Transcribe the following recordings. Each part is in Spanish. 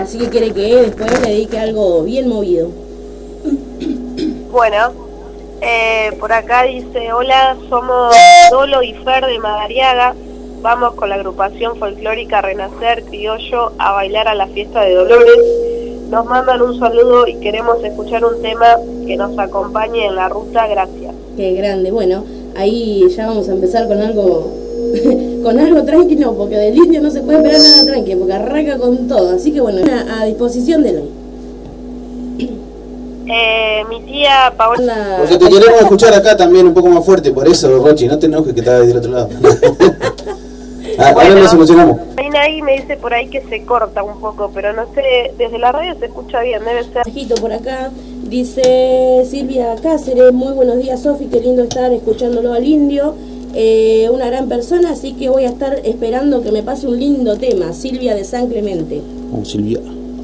Así que quiere que después le dedique algo bien movido. Bueno, por acá dice: hola, somos Dolo y Fer de Madariaga. Vamos con la agrupación folclórica Renacer Criollo a bailar a la fiesta de Dolores. Nos mandan un saludo y queremos escuchar un tema que nos acompañe en la ruta. Gracias. Qué grande. Bueno, ahí ya vamos a empezar con algo con algo tranquilo, porque del indio no se puede esperar nada tranquilo, porque arranca con todo. Así que bueno, a disposición de ley. Mi tía Paola... Porque te queremos escuchar acá también un poco más fuerte, por eso, Rochi, no te enojes que estás del otro lado. Ahora nos emocionamos. Ahí me dice por ahí que se corta un poco, pero no sé, desde la radio se escucha bien, debe ser. Por acá dice Silvia Cáceres: muy buenos días, Sofi, qué lindo estar escuchándolo al indio, una gran persona, así que voy a estar esperando que me pase un lindo tema. Silvia de San Clemente. Silvia.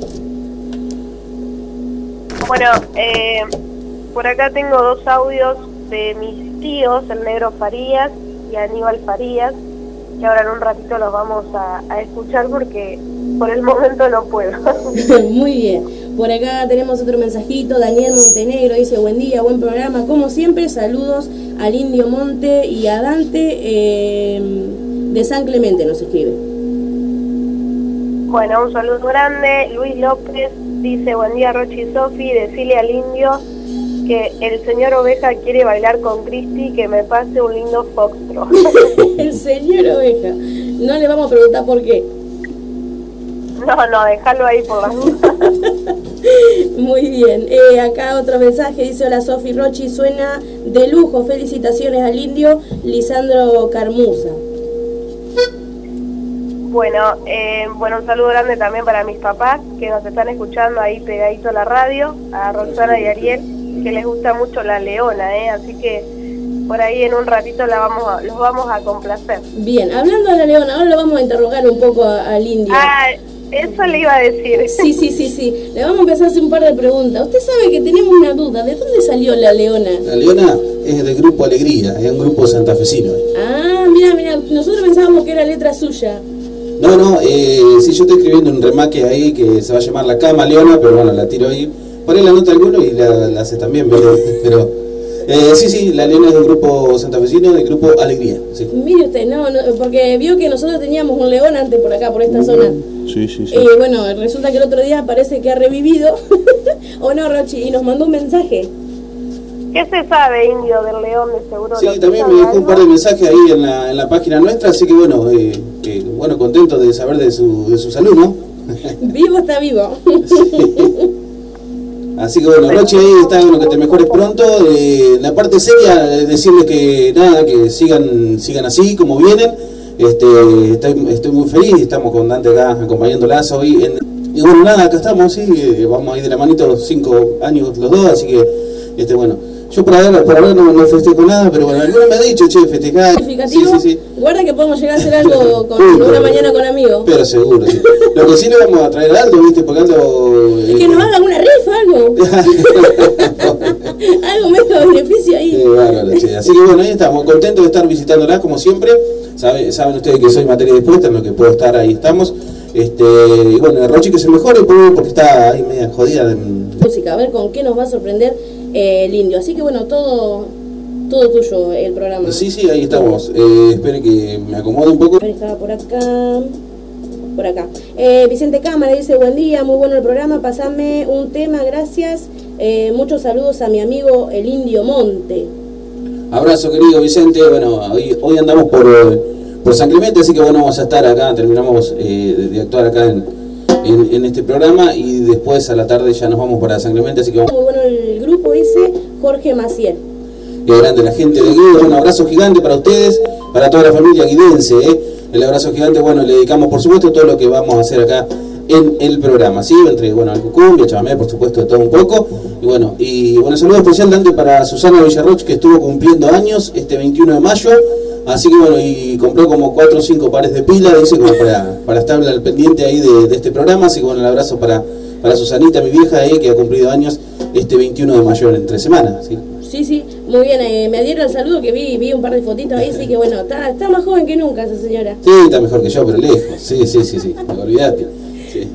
Bueno, por acá tengo dos audios de mis tíos, el Negro Farías y Aníbal Farías, que ahora en un ratito los vamos a escuchar porque por el momento no puedo. Muy bien. Por acá tenemos otro mensajito. Daniel Montenegro dice: buen día, buen programa, como siempre, saludos al Indio Monte y a Dante de San Clemente, nos escribe. Bueno, un saludo grande. Luis López dice: buen día, Rochi y Sofi, decile al indio que el señor Oveja quiere bailar con Cristi, que me pase un lindo foxtrot. El señor Oveja, no le vamos a preguntar por qué. No, déjalo ahí por la duda. Muy bien, acá otro mensaje, dice: hola Sofi, Rochi, suena de lujo, felicitaciones al indio, Lisandro Carmuza. Bueno, un saludo grande también para mis papás, que nos están escuchando ahí pegadito a la radio, a Roxana y Ariel, que les gusta mucho La Leona, así que por ahí en un ratito los vamos a complacer. Bien, hablando de La Leona, ahora lo vamos a interrogar un poco al indio. Eso le iba a decir. Sí. Le vamos a empezar a hacer un par de preguntas. Usted sabe que tenemos una duda. ¿De dónde salió La Leona? La Leona es del Grupo Alegría, es un grupo santafesino. Mira, nosotros pensábamos que era letra suya. No, sí, yo estoy escribiendo un remake ahí que se va a llamar La Cama Leona, pero bueno, la tiro ahí. Por ahí la nota alguno y la hace también, pero sí, La Leona es de un grupo santafesino, del Grupo Alegría. Sí. Mire usted, no, porque vio que nosotros teníamos un león antes por acá, por esta zona. Sí. Y bueno, resulta que el otro día parece que ha revivido, ¿o no, Rochi? Y nos mandó un mensaje. ¿Qué se sabe, indio, del león de seguro? Sí, también me dejó un par de mensajes ahí en la página nuestra, así que bueno, contento de saber de su salud, ¿no? Vivo está vivo. Sí. Así que bueno, Rochi, ahí está, bueno, que te mejores pronto. La parte seria, decirles que nada, que sigan así como vienen. Estoy muy feliz, estamos con Dante acá acompañándolas hoy. Y bueno, nada, acá estamos, sí, vamos a ir de la manito 5 años los dos, así que, bueno. Yo por ahora no festejo nada, pero bueno, alguno me ha dicho, festejar. Sí. Guarda que podemos llegar a hacer algo con una mañana con amigos. Pero seguro, sí. Lo que sí le vamos a traer algo, ¿viste? Porque algo... que nos hagan una rifa, algo. Algo medio beneficio ahí. Bárbaro, sí. Así que bueno, ahí estamos, contentos de estar visitándolas como siempre. Saben ustedes que soy materia dispuesta, en lo que puedo estar, ahí estamos. Y bueno, el Rochi que se mejore porque está ahí media jodida de música. A ver con qué nos va a sorprender el indio. Así que bueno, todo tuyo el programa. Sí, ahí estamos. Espere que me acomode un poco. Estaba por acá. Vicente Cámara dice: buen día, muy bueno el programa, pasame un tema, gracias. Muchos saludos a mi amigo el Indio Monte. Abrazo, querido Vicente. Bueno, hoy andamos por San Clemente, así que bueno, vamos a estar acá, terminamos de actuar acá en este programa y después a la tarde ya nos vamos para San Clemente, así que vamos. Muy bueno el grupo, dice Jorge Maciel. Qué grande la gente de Guido, un abrazo gigante para ustedes, para toda la familia guidense, el abrazo gigante, bueno, le dedicamos por supuesto todo lo que vamos a hacer acá en el programa, ¿sí? Entre, bueno, el cucumbia, chamamé, por supuesto, de todo un poco, y bueno, saludo especial, Dante, para Susana Villarroch, que estuvo cumpliendo años este 21 de mayo, así que bueno, y compró como 4 o 5 pares de pilas, dice, como para estar al pendiente ahí de este programa, así que bueno, el abrazo para Susanita, mi vieja, que ha cumplido años este 21 de mayo en 3 semanas, ¿sí? Sí, muy bien, me adhiero al saludo que vi un par de fotitos ahí, sí que bueno, está más joven que nunca esa señora. Sí, está mejor que yo, pero lejos, sí, olvidate.